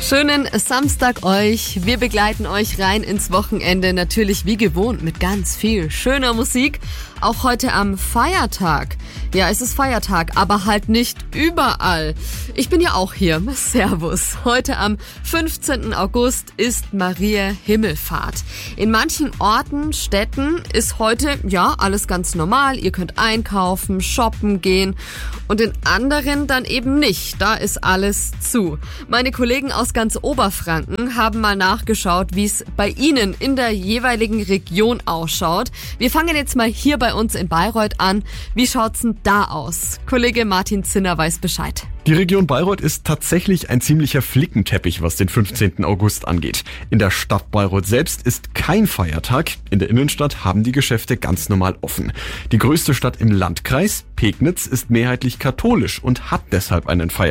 Schönen Samstag euch. Wir begleiten euch rein ins Wochenende, natürlich wie gewohnt mit ganz viel schöner Musik. Auch heute am Feiertag. Ja, es ist Feiertag, aber halt nicht überall. Ich bin ja auch hier. Servus. Heute am 15. August ist Maria Himmelfahrt. In manchen Orten, Städten ist heute ja alles ganz normal. Ihr könnt einkaufen, shoppen gehen und in anderen dann eben nicht. Da ist alles zu. Meine Kollegen aus ganz Oberfranken haben mal nachgeschaut, wie es bei ihnen in der jeweiligen Region ausschaut. Wir fangen jetzt mal hier bei uns in Bayreuth an. Wie schaut's denn da aus? Kollege Martin Zinner weiß Bescheid. Die Region Bayreuth ist tatsächlich ein ziemlicher Flickenteppich, was den 15. August angeht. In der Stadt Bayreuth selbst ist kein Feiertag. In der Innenstadt haben die Geschäfte ganz normal offen. Die größte Stadt im Landkreis, Pegnitz, ist mehrheitlich katholisch und hat deshalb einen Feiertag.